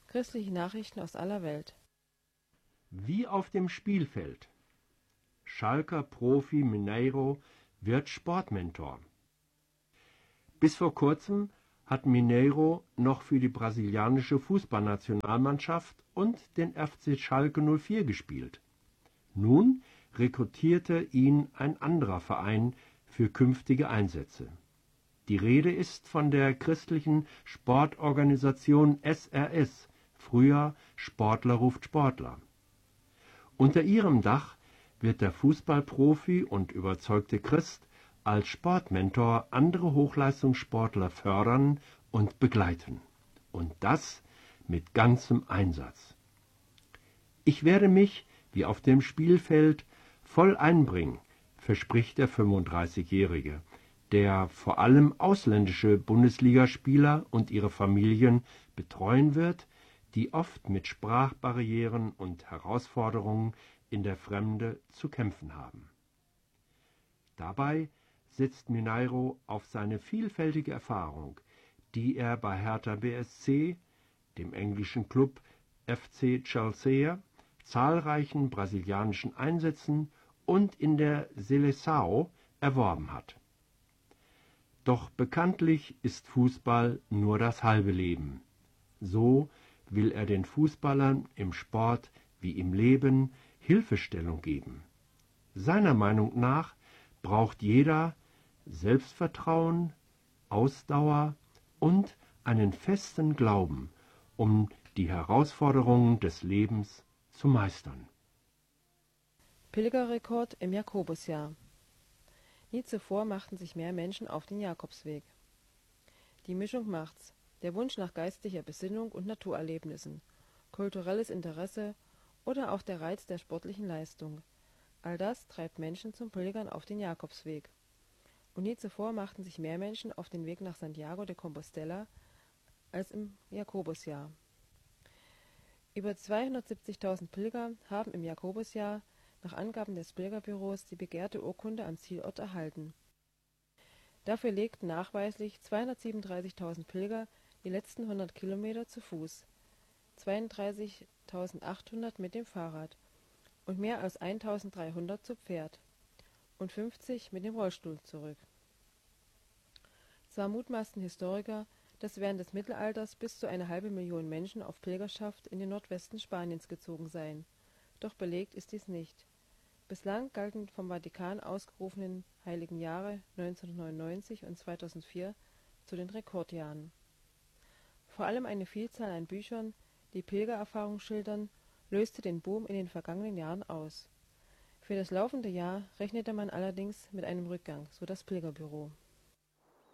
Christliche Nachrichten aus aller Welt. Wie auf dem Spielfeld. Schalker Profi Mineiro wird Sportmentor. Bis vor kurzem hat Mineiro noch für die brasilianische Fußballnationalmannschaft und den FC Schalke 04 gespielt. Nun rekrutierte ihn ein anderer Verein für künftige Einsätze. Die Rede ist von der christlichen Sportorganisation SRS, früher Sportler ruft Sportler. Unter ihrem Dach wird der Fußballprofi und überzeugte Christ als Sportmentor andere Hochleistungssportler fördern und begleiten. Und das mit ganzem Einsatz. Ich werde mich, wie auf dem Spielfeld, voll einbringen, verspricht der 35-Jährige, der vor allem ausländische Bundesligaspieler und ihre Familien betreuen wird, die oft mit Sprachbarrieren und Herausforderungen in der Fremde zu kämpfen haben. Dabei setzt Mineiro auf seine vielfältige Erfahrung, die er bei Hertha BSC, dem englischen Klub FC Chelsea, zahlreichen brasilianischen Einsätzen und in der Seleção erworben hat. Doch bekanntlich ist Fußball nur das halbe Leben. So will er den Fußballern im Sport wie im Leben Hilfestellung geben. Seiner Meinung nach braucht jeder Selbstvertrauen, Ausdauer und einen festen Glauben, um die Herausforderungen des Lebens zu meistern. Pilgerrekord im Jakobusjahr. Nie zuvor machten sich mehr Menschen auf den Jakobsweg. Die Mischung macht's. Der Wunsch nach geistlicher Besinnung und Naturerlebnissen, kulturelles Interesse oder auch der Reiz der sportlichen Leistung. All das treibt Menschen zum Pilgern auf den Jakobsweg. Und nie zuvor machten sich mehr Menschen auf den Weg nach Santiago de Compostela als im Jakobusjahr. Über 270.000 Pilger haben im Jakobusjahr nach Angaben des Pilgerbüros die begehrte Urkunde am Zielort erhalten. Dafür legten nachweislich 237.000 Pilger die letzten 100 Kilometer zu Fuß, 32.800 mit dem Fahrrad und mehr als 1.300 zu Pferd und 50 mit dem Rollstuhl zurück. Zwar mutmaßten Historiker, dass während des Mittelalters bis zu 500.000 Menschen auf Pilgerschaft in den Nordwesten Spaniens gezogen seien, doch belegt ist dies nicht. Bislang galten vom Vatikan ausgerufenen Heiligen Jahre 1999 und 2004 zu den Rekordjahren. Vor allem eine Vielzahl an Büchern, die Pilgererfahrung schildern, löste den Boom in den vergangenen Jahren aus. Für das laufende Jahr rechnete man allerdings mit einem Rückgang, so das Pilgerbüro.